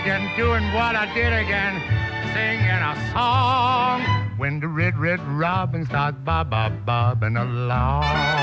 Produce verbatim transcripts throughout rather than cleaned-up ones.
again, doing what I did again, singing a song. When the red, red robin starts bob, bob, bobbing along.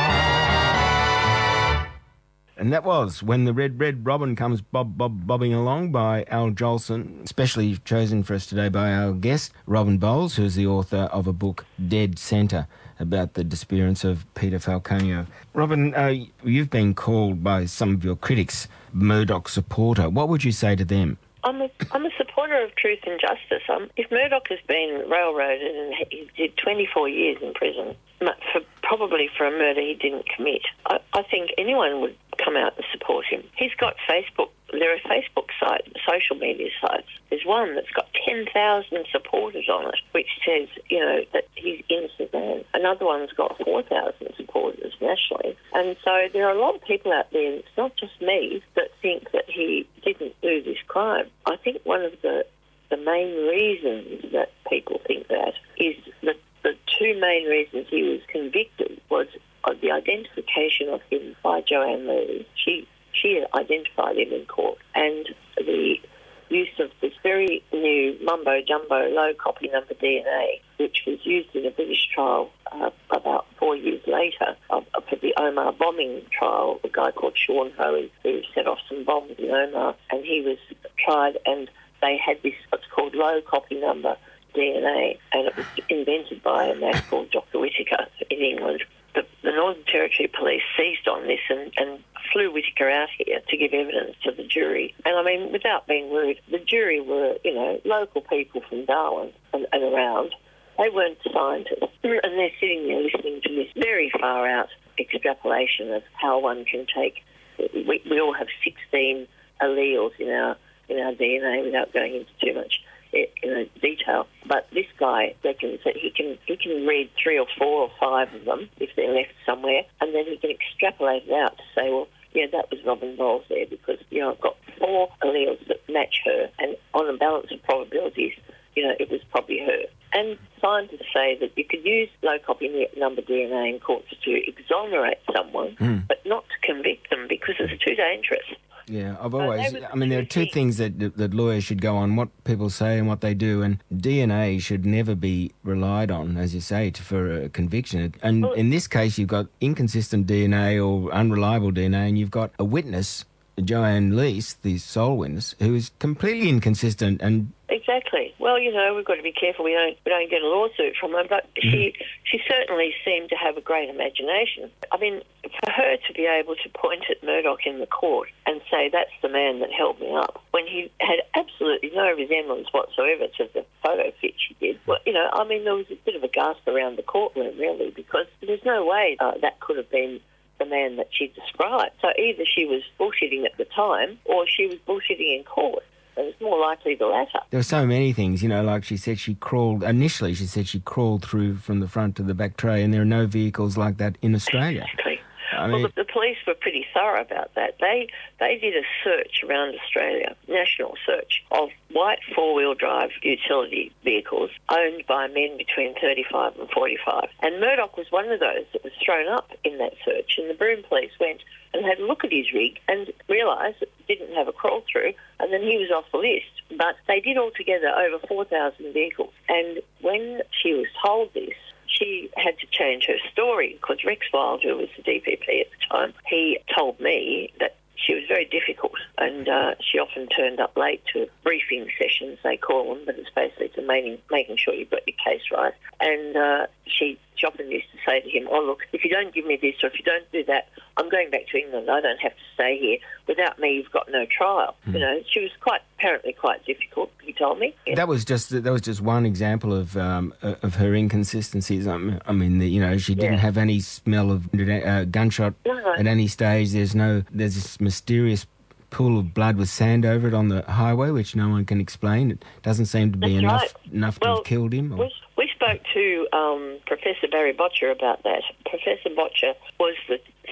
And that was When the Red, Red Robin Comes Bob, Bob, Bobbing Along by Al Jolson, specially chosen for us today by our guest, Robin Bowles, who's the author of a book, Dead Centre, about the disappearance of Peter Falconio. Robin, uh, you've been called by some of your critics Murdoch supporter. What would you say to them? I'm a, I'm a supporter of truth and justice. Um, if Murdoch has been railroaded and he did twenty-four years in prison, for, probably for a murder he didn't commit, I, I think anyone would come out and support him. He's got Facebook. There are Facebook sites, social media sites. There's one that's got ten thousand supporters on it, which says, you know, that he's innocent man. Another one's got four thousand supporters nationally. And so there are a lot of people out there, it's not just me, that think that he didn't do this crime. I think one of the, the main reasons that people think that is that the two main reasons he was convicted was of the identification of him by Joanne Lee. She she identified him in court, and the use of this very new mumbo-jumbo low copy number D N A, which was used in a British trial uh, about four years later uh, for the Omar bombing trial, a guy called Sean Hoey who set off some bombs in Omar, and he was tried, and they had this what's called low copy number D N A, and it was invented by a man called Doctor Whittaker in England. The, the Northern Territory Police seized on this and, and flew Whittaker out here to give evidence to the jury. And I mean, without being rude, the jury were, you know, local people from Darwin and, and around. They weren't scientists. And they're sitting there listening to this very far out extrapolation of how one can take... We, we all have sixteen alleles in our in our D N A without going into too much you know, detail, but this guy reckons that he can he can read three or four or five of them if they're left somewhere, and then he can extrapolate it out to say, well, yeah, that was Robin Bowles there because, you know, I've got four alleles that match her, and on a balance of probabilities, you know, it was probably her. And scientists say that you could use low copy number D N A in courts to exonerate someone, mm. but not to convict them because it's too dangerous. Yeah, I've always... Uh, I mean, there are two things that that lawyers should go on, what people say and what they do, and D N A should never be relied on, as you say, to, for a conviction. And well, in this case, you've got inconsistent D N A or unreliable D N A, and you've got a witness, Joanne Leese, the sole witness, who is completely inconsistent and... Exactly. Well, you know, we've got to be careful we don't we don't get a lawsuit from her, but mm. she she certainly seemed to have a great imagination. I mean, for her to be able to point at Murdoch in the court and say, that's the man that held me up, when he had absolutely no resemblance whatsoever to the photo fit she did, well, you know, I mean, there was a bit of a gasp around the courtroom, really, because there's no way uh, that could have been the man that she described. So either she was bullshitting at the time or she was bullshitting in court. And it's more likely the latter. There were so many things, you know, like she said she crawled, initially she said she crawled through from the front to the back tray, and there are no vehicles like that in Australia. Exactly. I mean, well, the, the police were pretty thorough about that. They they did a search around Australia, national search, of white four-wheel drive utility vehicles owned by men between thirty-five and forty-five. And Murdoch was one of those that was thrown up in that search. And the Broome police went and had a look at his rig and realised it didn't have a crawl-through, and then he was off the list. But they did altogether over four thousand vehicles. And when she was told this, she had to change her story because Rex Wild, who was the D P P at the time, he told me that she was very difficult and uh, she often turned up late to briefing sessions, they call them, but it's basically to making, making sure you've got your case right. And uh, she, she often used to say to him, oh, look, if you don't give me this or if you don't do that, I'm going back to England. I don't have to stay here. Without me, you've got no trial. Mm. You know, she was quite apparently quite difficult, he told me. Yeah. That was just that was just one example of um, of her inconsistencies. I mean, the, you know, she didn't yeah. have any smell of uh, gunshot no. at any stage. There's no, there's this mysterious pool of blood with sand over it on the highway, which no one can explain. It doesn't seem to be That's enough right. enough well, to have killed him. Or... We, we spoke to um, Professor Barry Botcher about that. Professor Botcher was the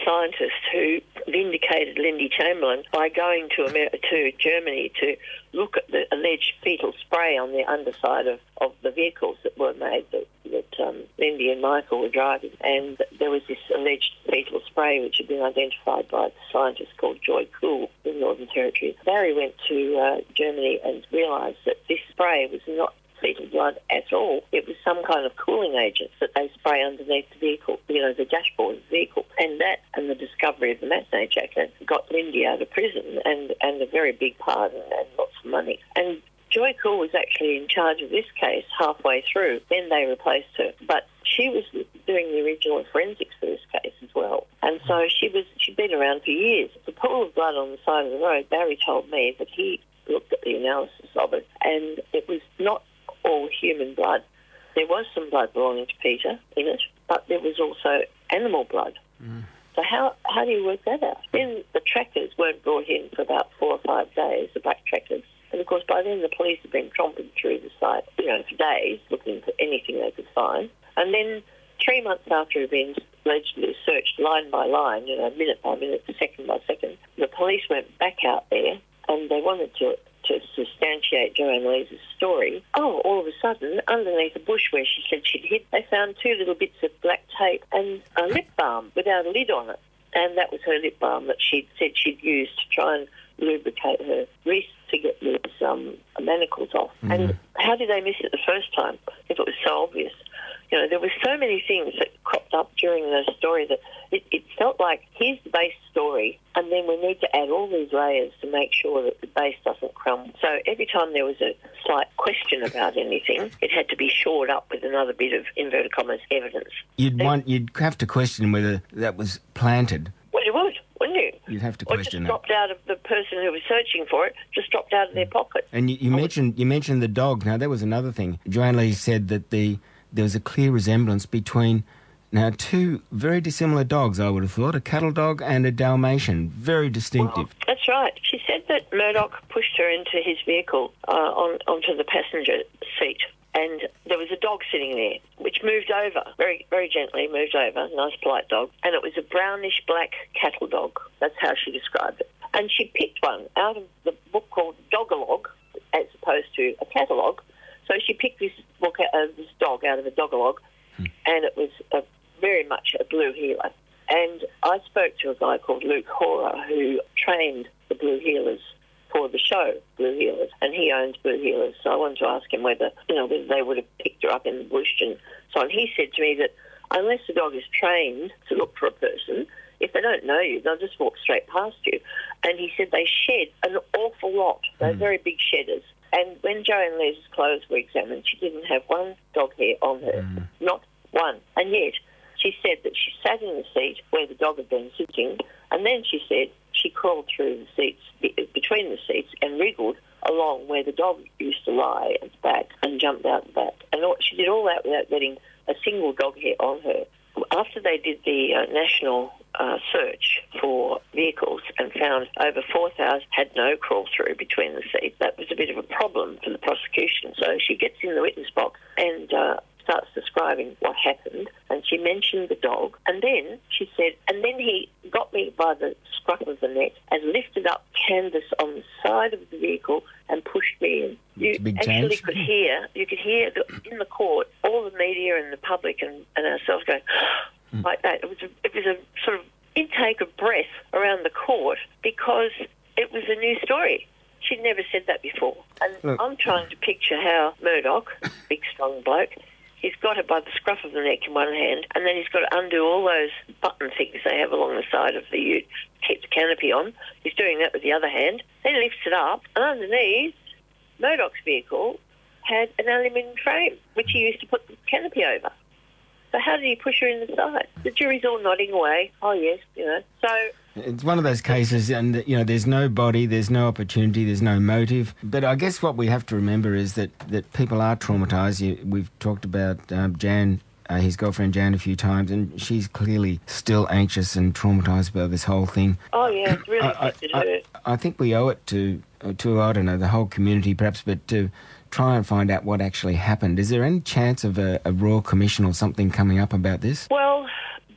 scientist who vindicated Lindy Chamberlain by going to Amer- to Germany to look at the alleged fetal spray on the underside of, of the vehicles that were made that, that um, Lindy and Michael were driving. And there was this alleged fetal spray which had been identified by a scientist called Joy Kuhl in Northern Territory. Barry went to uh, Germany and realised that this spray was not fetal blood at all. It was some kind of cooling agent that they spray underneath the vehicle, you know, the dashboard of the vehicle. And that and the discovery of the matinee jacket got Lindy out of prison and, and a very big pardon and lots of money. And Joy Kuhl was actually in charge of this case halfway through. Then they replaced her. But she was doing the original forensics for this case as well. And so she was, she'd been around for years. The pool of blood on the side of the road, Barry told me that he looked at the analysis of it and it was not all human blood. There was some blood belonging to Peter in it, but there was also animal blood. Mm. So how how do you work that out? Then the trackers weren't brought in for about four or five days, the black trackers. And of course by then the police had been tromping through the site, you know, for days, looking for anything they could find. And then three months after it had been allegedly searched line by line, you know, minute by minute, second by second, the police went back out there and they wanted to to substantiate Joanne Lees' story. Oh, all of a sudden, underneath a bush where she said she'd hid, they found two little bits of black tape and a lip balm without a lid on it. And that was her lip balm that she'd said she'd used to try and lubricate her wrist to get these um, manacles off. Mm-hmm. And how did they miss it the first time if it was so obvious? You know, there were so many things that cropped up during the story that it, it felt like here's the base story and then we need to add all these layers to make sure that the base doesn't crumble. So every time there was a slight question about anything, it had to be shored up with another bit of, inverted commas, evidence. You'd want, you'd have to question whether that was planted. Well, you would, wouldn't you? You'd have to or question just that. dropped out of the person who was searching for it, just dropped out of their pocket. And you, you mentioned you mentioned the dog. Now, that was another thing. Joanne Lee said that the there was a clear resemblance between, now, two very dissimilar dogs, I would have thought, a cattle dog and a Dalmatian, very distinctive. Well, that's right. She said that Murdoch pushed her into his vehicle uh, on onto the passenger seat, and there was a dog sitting there, which moved over, very very gently moved over, nice polite dog, and it was a brownish-black cattle dog. That's how she described it. And she picked one out of the book called Dogalogue, as opposed to a catalogue. So she picked this book, uh, this dog out of a Dogalogue, hmm. and it was a, very much a blue heeler. And I spoke to a guy called Luke Hora who trained the blue heelers for the show, Blue Heelers, and he owns Blue Heelers. So I wanted to ask him whether, you know, whether they would have picked her up in the bush and so on. He said to me that unless the dog is trained to look for a person, if they don't know you, they'll just walk straight past you. And he said they shed an awful lot. They're mm. very big shedders. And when Joanne Lees' clothes were examined, she didn't have one dog hair on her, mm. not one. And yet she said that she sat in the seat where the dog had been sitting, and then she said she crawled through the seats, between the seats, and wriggled along where the dog used to lie at the back and jumped out the back. And she did all that without getting a single dog hair on her. After they did the uh, national uh, search for vehicles and found over four thousand had no crawl-through between the seats, that was a bit of a problem for the prosecution. So she gets in the witness box and uh, starts describing what happened, and she mentioned the dog, and then she said, and then he got me by the scruff of the neck and lifted up canvas on the side of the vehicle and pushed me in. You actually change. could hear, you could hear the, in the court all the media and the public and, and ourselves going like that. It was a, it was a sort of intake of breath around the court because it was a new story. She'd never said that before. And Look. I'm trying to picture how Murdoch, big strong bloke, he's got her by the scruff of the neck in one hand, and then he's got to undo all those button things they have along the side of the ute to keep the canopy on. He's doing that with the other hand. Then he lifts it up, and underneath, Murdoch's vehicle had an aluminium frame, which he used to put the canopy over. So how did he push her in the side? The jury's all nodding away. Oh, yes, you know. So it's one of those cases, and, you know, there's no body, there's no opportunity, there's no motive. But I guess what we have to remember is that, that people are traumatised. You, we've talked about um, Jan, uh, his girlfriend Jan, a few times, and she's clearly still anxious and traumatised by this whole thing. Oh, yeah, it's really affected I, her. I, I think we owe it to, to, I don't know, the whole community perhaps, but to try and find out what actually happened. Is there any chance of a, a Royal Commission or something coming up about this? Well, Bill, I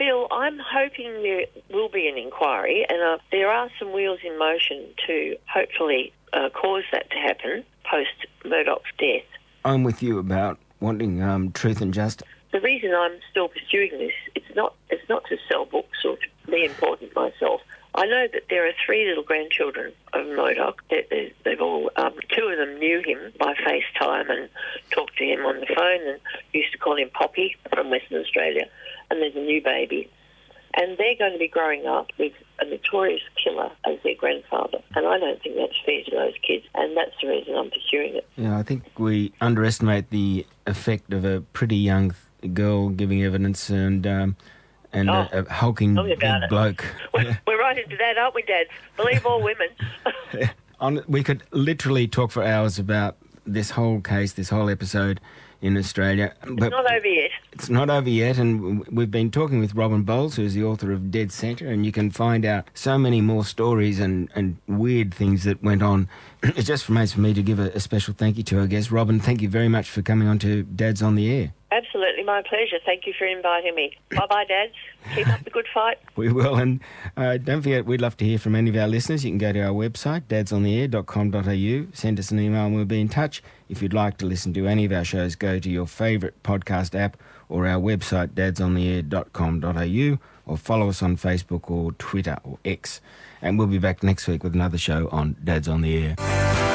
I'm hoping there will be an inquiry, and uh, there are some wheels in motion to hopefully uh, cause that to happen post Murdoch's death. I'm with you about wanting um, truth and justice. The reason I'm still pursuing this, it's not it's not to sell books or to be important myself. I know that there are three little grandchildren of Murdoch. They, they've all, um, two of them knew him by FaceTime and talked to him on the phone and used to call him Poppy from Western Australia. And there's a new baby. And they're going to be growing up with a notorious killer as their grandfather. And I don't think that's fair to those kids. And that's the reason I'm pursuing it. Yeah, I think we underestimate the effect of a pretty young girl giving evidence and... Um, And oh, a, a hulking big bloke. We're, we're right into that, aren't we, Dad? Believe all women. On, we could literally talk for hours about this whole case, this whole episode in Australia. But it's not over yet. It's not over yet, and we've been talking with Robin Bowles, who's the author of Dead Centre, and you can find out so many more stories and, and weird things that went on. It just remains for me to give a, a special thank you to our guest. Robin, thank you very much for coming on to Dad's on the Air. Absolutely, my pleasure. Thank you for inviting me. Bye-bye, Dads. Keep up the good fight. We will, and uh, don't forget, we'd love to hear from any of our listeners. You can go to our website, dads on the air dot com dot a u, send us an email and we'll be in touch. If you'd like to listen to any of our shows, go to your favourite podcast app or our website, dads on the air dot com dot a u, or follow us on Facebook or Twitter or X. And we'll be back next week with another show on Dads on the Air.